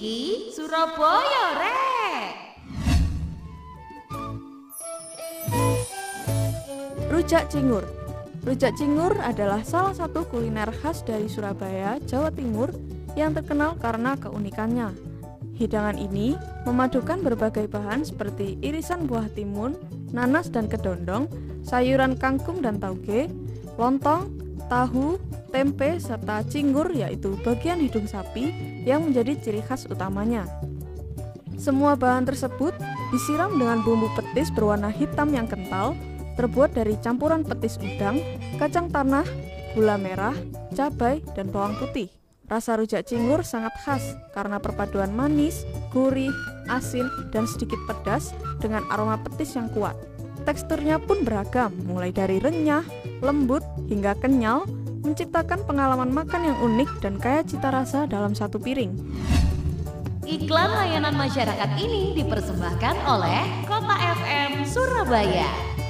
Iki Surabaya Rek. Rujak cingur. Rujak cingur adalah salah satu kuliner khas dari Surabaya, Jawa Timur yang terkenal karena keunikannya. Hidangan ini memadukan berbagai bahan seperti irisan buah timun, nanas dan kedondong, sayuran kangkung dan tauge, lontong, tahu, tempe, serta cingur yaitu bagian hidung sapi yang menjadi ciri khas utamanya. Semua bahan tersebut disiram dengan bumbu petis berwarna hitam yang kental, terbuat dari campuran petis udang, kacang tanah, gula merah, cabai, dan bawang putih. Rasa rujak cingur sangat khas karena perpaduan manis, gurih, asin, dan sedikit pedas dengan aroma petis yang kuat. Teksturnya pun beragam, mulai dari renyah, lembut, hingga kenyal, menciptakan pengalaman makan yang unik dan kaya cita rasa dalam satu piring. Iklan layanan masyarakat ini dipersembahkan oleh Kota FM Surabaya.